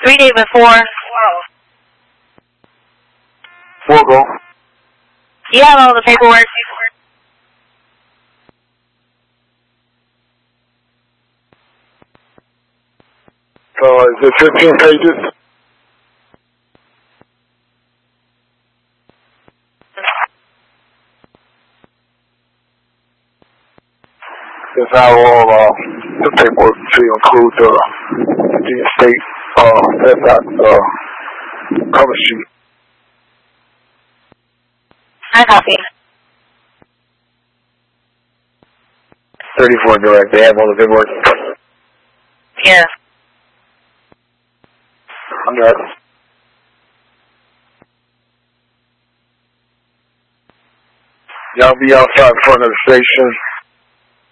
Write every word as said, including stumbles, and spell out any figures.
Three David four. Four go. You have all the paperwork. So is it fifteen pages? Yes, I have all uh, the paperwork to include the the state uh that's not uh cover sheet. I copy. Thirty-four direct. They have all the paperwork. Yeah. Under. Y'all be outside in front of the station.